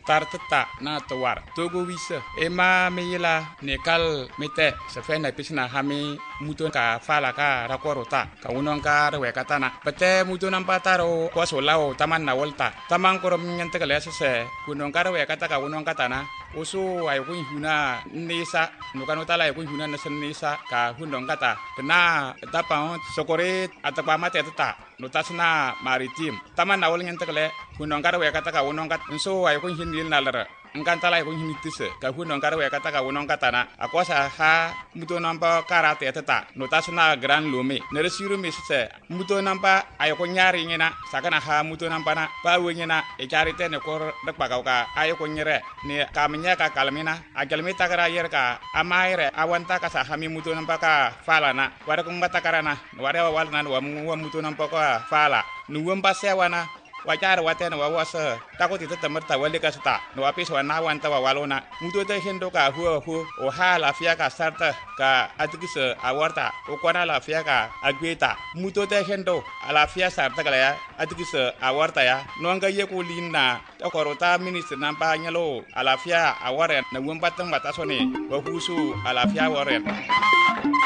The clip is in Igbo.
tartata na tawar togo wisa ema meyila nekal mete sefena pisna hami muton ka fala ka rakorota ka unon ka rewe katana pete muton ampataro kwaso lao taman na volta taman korom nyante kale se kunon ka rewe kataka unon katana usu ay kun huna nisa nukano tala ay kun huna nasen nisa ka hundong kata kena tapa sokore atapa mate tata notasna maritim taman na wol nyante kale kunon ka rewe kataka unon kat so ay kun hinil nalara ngantala ay kun hinitise ka hundong ka rewe kataka unon katana akwasa ha muton ampa karate tata notasna gran lome neresiru misse muton ampa ay kun nyari ngena sakana ha muton ampa na pa wenyena e charite ne kor dakpa ka ay kun nyere ne kaminya ka kalmina agalmi takara yer ka amaire awanta ka sa hami muton ampa ka fala na wara kun batakarana wara walna wa muton ampa ka fala nuwam pasewana wajar waten wa wasa takoti temerta wale ka sta no apis wana wanta wa walona muto te hendo ka hu o ha la fia ka sarta ka atikise awarta o kwana la fia ka agweta muto te hendo ala fia sarta kala ya atikise awarta ya no anga ye ko linna to korota minister nampa nyalo ala fia aware na wumpa tang batasone wa husu ala fia aware